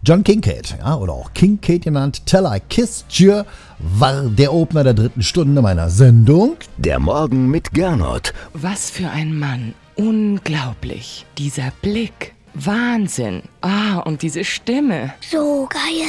John Kincaid, ja, oder auch Kincaid genannt, Till I Kissed You, war der Opener der 3. Stunde meiner Sendung. Der Morgen mit Gernot. Was für ein Mann. Unglaublich. Dieser Blick. Wahnsinn. Und diese Stimme. So geil.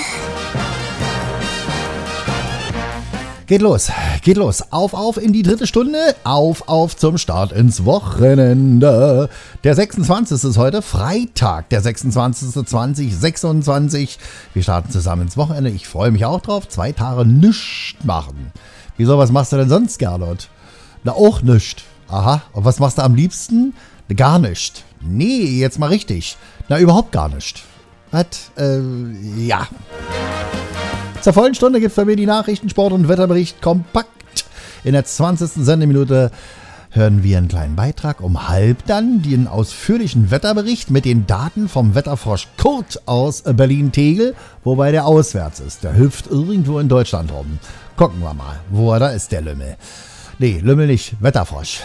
Geht los. Auf in die 3. Stunde. Auf zum Start ins Wochenende. Der 26. ist heute, Freitag, der 26.2026. Wir starten zusammen ins Wochenende. Ich freue mich auch drauf. 2 Tage nichts machen. Wieso, was machst du denn sonst, Gernot? Na, auch nichts. Aha, und was machst du am liebsten? Gar nichts. Nee, jetzt mal richtig. Na, überhaupt gar nichts. Was? Ja. Zur vollen Stunde gibt es bei mir die Nachrichten, Sport und Wetterbericht kompakt. In der 20. Sendeminute hören wir einen kleinen Beitrag. Um halb dann den ausführlichen Wetterbericht mit den Daten vom Wetterfrosch Kurt aus Berlin-Tegel, wobei der auswärts ist. Der hüpft irgendwo in Deutschland rum. Gucken wir mal, wo er da ist, der Lümmel. Nee, Lümmel nicht. Wetterfrosch.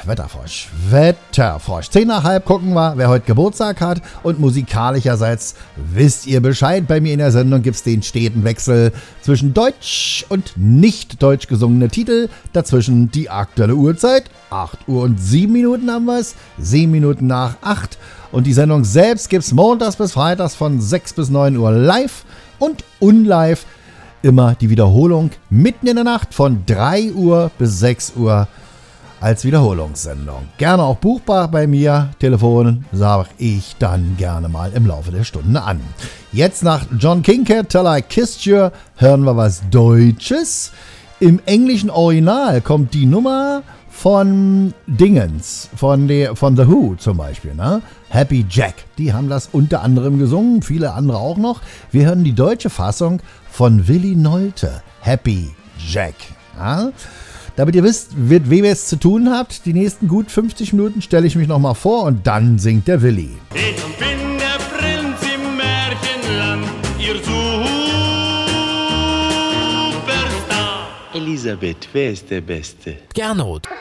10 nach halb gucken wir, wer heute Geburtstag hat. Und musikalischerseits wisst ihr Bescheid. Bei mir in der Sendung gibt es den steten Wechsel zwischen deutsch und nicht deutsch gesungene Titel. Dazwischen die aktuelle Uhrzeit. 8 Uhr und 7 Minuten haben wir es. 7 Minuten nach 8. Und die Sendung selbst gibt es montags bis freitags von 6 bis 9 Uhr live und unlive. Immer die Wiederholung mitten in der Nacht von 3 Uhr bis 6 Uhr als Wiederholungssendung. Gerne auch buchbar bei mir. Telefon sage ich dann gerne mal im Laufe der Stunde an. Jetzt nach John Kincaid, Till I Kissed You, hören wir was Deutsches. Im englischen Original kommt die Nummer von Dingens, von The Who zum Beispiel, ne? Happy Jack. Die haben das unter anderem gesungen, viele andere auch noch. Wir hören die deutsche Fassung von Willi Nolte, Happy Jack. Ja? Damit ihr wisst, mit wem ihr es zu tun habt, die nächsten gut 50 Minuten stelle ich mich nochmal vor und dann singt der Willi. Ich bin der Prinz im Märchenland, ihr Superstar. Elisabeth, wer ist der Beste? Gernot.